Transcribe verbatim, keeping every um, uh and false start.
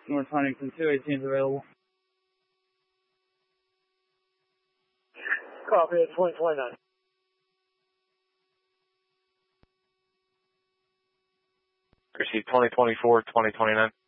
North Huntington two eighteen is available. Copy at twenty twenty-nine. Proceed twenty twenty-four, twenty twenty-nine.